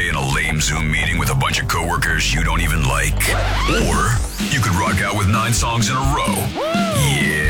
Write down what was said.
day in a lame Zoom meeting with a bunch of coworkers you don't even like. Or you could rock out with 9 songs in a row. Yeah.